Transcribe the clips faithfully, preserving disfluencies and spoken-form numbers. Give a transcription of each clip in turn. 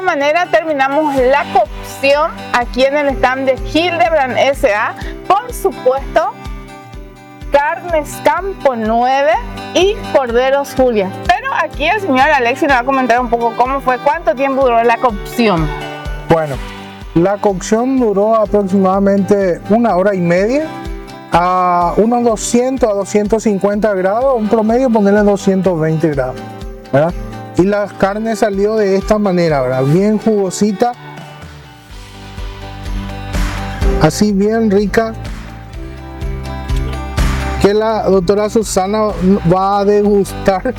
manera terminamos la cocción aquí en el stand de Hildebrand S A Por supuesto, carnes Campo nueve y corderos Julia. Pero aquí el señor Alexis nos va a comentar un poco cómo fue, cuánto tiempo duró la cocción. Bueno, la cocción duró aproximadamente una hora y media a unos doscientos a doscientos cincuenta grados, un promedio ponerle doscientos veinte grados, ¿verdad? Y la carne salió de esta manera, ¿verdad? Bien jugosita, así bien rica, que la doctora Susana va a degustar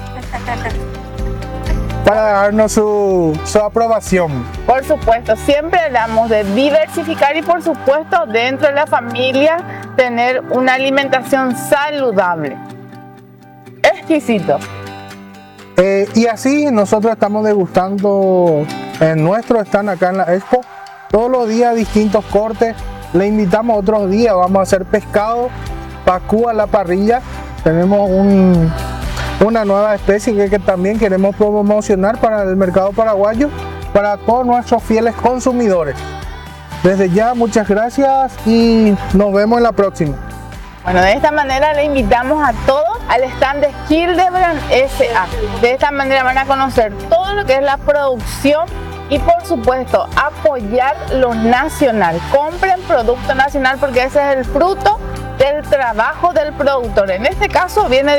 para darnos su, su aprobación. Por supuesto, siempre hablamos de diversificar y por supuesto dentro de la familia tener una alimentación saludable. Exquisito. Eh, y así nosotros estamos degustando en nuestro stand acá en la Expo, todos los días distintos cortes. Le invitamos otros días, vamos a hacer pescado, pacú a la parrilla. Tenemos un, una nueva especie que, que también queremos promocionar para el mercado paraguayo, para todos nuestros fieles consumidores. Desde ya, muchas gracias y nos vemos en la próxima. Bueno, de esta manera le invitamos a todos al stand de Hildebrand S A De esta manera van a conocer todo lo que es la producción y por supuesto apoyar lo nacional. Compren producto nacional porque ese es el fruto del trabajo del productor. En este caso viene